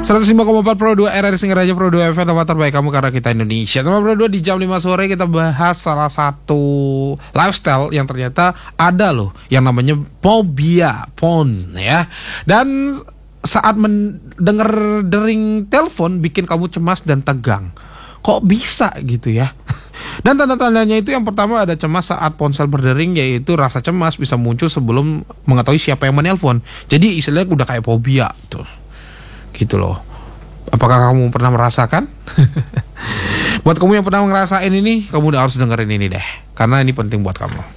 105,4 Pro 2 RRI Singaraja Pro 2 FM, tempat terbaik kamu karena kita Indonesia. Teman Pro 2, di jam 5 sore kita bahas salah satu lifestyle yang ternyata ada loh, yang namanya fobia phone ya. Dan saat mendengar dering telepon bikin kamu cemas dan tegang. Kok bisa gitu ya? Dan tanda-tandanya itu yang pertama ada cemas saat ponsel berdering, yaitu rasa cemas bisa muncul sebelum mengetahui siapa yang menelpon. Jadi istilahnya udah kayak fobia tuh. Gitu loh. Apakah kamu pernah merasakan? Buat kamu yang pernah ngerasain ini, kamu udah harus dengerin ini deh, karena ini penting buat kamu.